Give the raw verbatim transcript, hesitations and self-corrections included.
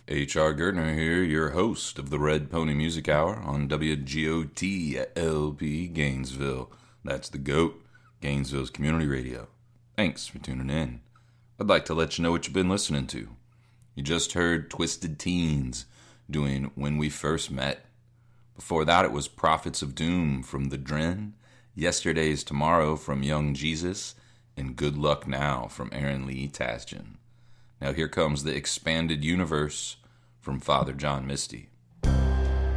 H R. Gertner here, your host of the Red Pony Music Hour on W G O T L P Gainesville. That's the GOAT, Gainesville's community radio. Thanks for tuning in. I'd like to let you know what you've been listening to. You just heard Twisted Teens doing When We First Met. Before that, it was Prophets of Doom from The Dren, Yesterday's Tomorrow from Young Jesus, and Good Luck Now from Aaron Lee Tasjan. Now here comes the Expanded Universe from Father John Misty.